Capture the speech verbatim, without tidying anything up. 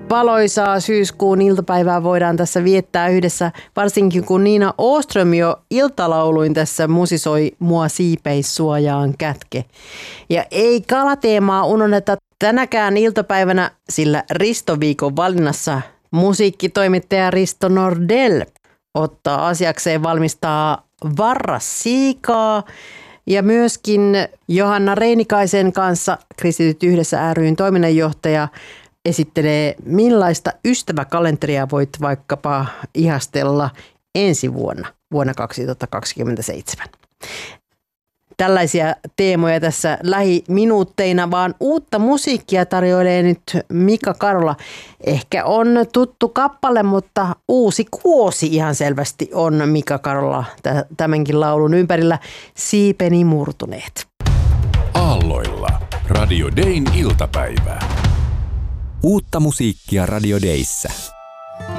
valoisaa syyskuun iltapäivää voidaan tässä viettää yhdessä, varsinkin kun Nina Åström jo iltalauluin tässä musisoi Mua siipeissuojaan kätke. Ja ei kalateemaa unohdeta tänäkään iltapäivänä, sillä Risto-viikon valinnassa musiikkitoimittaja Risto Nordell ottaa asiakseen valmistaa varrassiikaa. Ja myöskin Johanna Reinikaisen kanssa Kristityt yhdessä ry:n toiminnanjohtaja esittelee, millaista ystäväkalenteria voit vaikkapa ihastella ensi vuonna, vuonna kaksituhattakaksikymmentäseitsemän. Tällaisia teemoja tässä lähiminuutteina, vaan uutta musiikkia tarjoilee nyt Mika Karola. Ehkä on tuttu kappale, mutta uusi kuosi ihan selvästi on Mika Karola tämänkin laulun ympärillä. Siipeni murtuneet. Aalloilla. Radio Dayn iltapäivää. Uutta musiikkia Radio Dayssä.